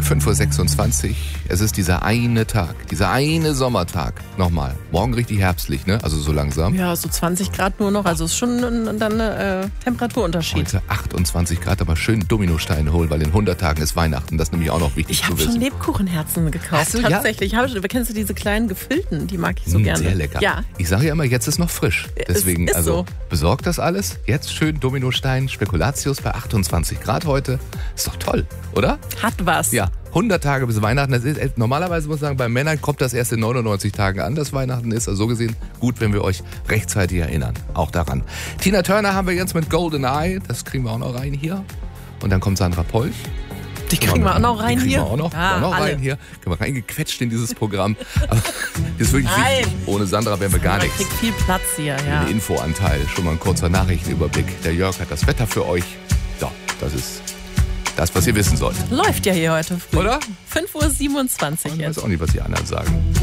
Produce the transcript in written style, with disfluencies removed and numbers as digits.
5:26 Uhr. Es ist dieser eine Tag, dieser eine Sommertag. Nochmal, morgen richtig herbstlich, ne? Also so langsam. Ja, so 20 Grad nur noch, also ist schon dann ein Temperaturunterschied. Heute 28 Grad, aber schön Dominosteine holen, weil in 100 Tagen ist Weihnachten. Das ist nämlich auch noch wichtig Ich zu habe wissen. schon Lebkuchenherzen gekauft. Hast du, ja? Tatsächlich. Kennst du diese kleinen gefüllten? Die mag ich so gerne. Sehr lecker. Ja. Ich sage ja immer, jetzt ist noch frisch. Deswegen, ist also so. besorgt das alles. Jetzt schön Dominostein, Spekulatius bei 28 Grad heute. Ist doch toll, oder? Hat was. Ja, 100 Tage bis Weihnachten. Das ist, normalerweise muss ich sagen, bei Männern kommt das erst in 99 Tagen an, dass Weihnachten ist. Also so gesehen gut, wenn wir euch rechtzeitig erinnern. Auch daran. Tina Turner haben wir jetzt mit Golden Eye. Das kriegen wir auch noch rein hier. Und dann kommt Sandra Polch. Die kriegen wir auch noch rein hier. Auch noch, Ja, auch noch alle. rein hier. Können wir reingequetscht in dieses Programm. Aber das ist wirklich Nein. wichtig. Ohne Sandra wären wir gar Man nichts. kriegt viel Platz hier, ja. Den Infoanteil. Schon mal ein kurzer Nachrichtenüberblick. Der Jörg hat das Wetter für euch. So, das ist das, was ihr wissen sollt. Läuft ja hier heute früh. Oder? 5:27 Uhr Ich jetzt. weiß auch nicht, was die anderen sagen.